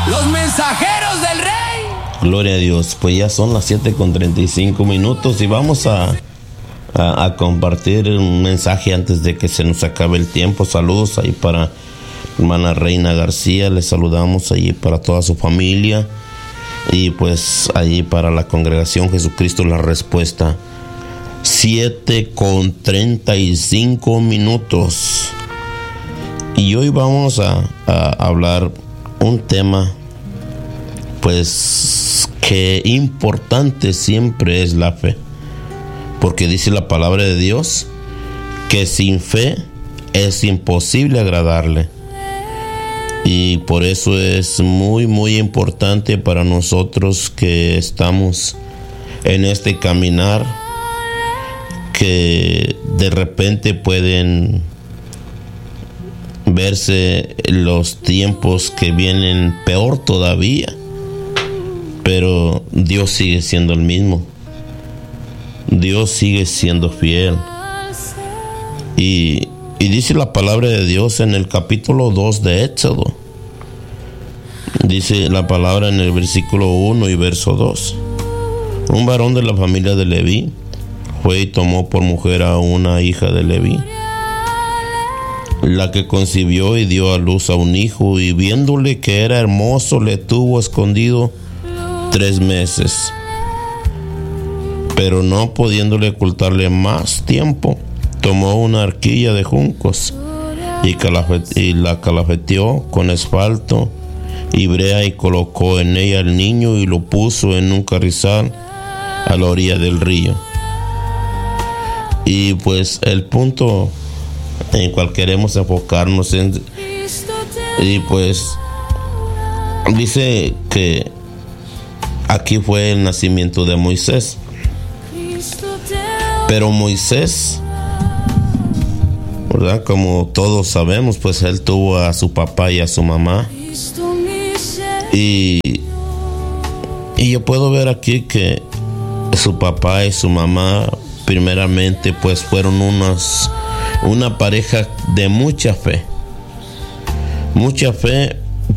Los mensajeros del rey. Gloria a Dios. Pues ya son las 7:35 y vamos a compartir un mensaje antes de que se nos acabe el tiempo. Saludos ahí para hermana Reina García, les saludamos allí para toda su familia y pues allí para la congregación Jesucristo la Respuesta. 7:35 y hoy vamos a hablar un tema pues que importante siempre es la fe, porque dice la palabra de Dios que sin fe es imposible agradarle. Y por eso es muy, muy importante para nosotros que estamos en este caminar, que de repente pueden verse los tiempos que vienen peor todavía, pero Dios sigue siendo el mismo. Dios sigue siendo fiel. Y dice la palabra de Dios en el capítulo 2 de Éxodo. Dice la palabra en el versículo 1 y verso 2. Un varón de la familia de Leví fue y tomó por mujer a una hija de Leví, la que concibió y dio a luz a un hijo, y viéndole que era hermoso, le tuvo escondido 3 meses. Pero no pudiéndole ocultarle más tiempo, tomó una arquilla de juncos y la calafeteó con asfalto y brea, y colocó en ella el niño y lo puso en un carrizal a la orilla del río. Y pues el punto en el cual queremos enfocarnos y pues dice que aquí fue el nacimiento de Moisés. Pero Moisés, ¿verdad? Como todos sabemos, pues él tuvo a su papá y a su mamá. Y yo puedo ver aquí que su papá y su mamá, primeramente, pues fueron una pareja de mucha fe. Mucha fe,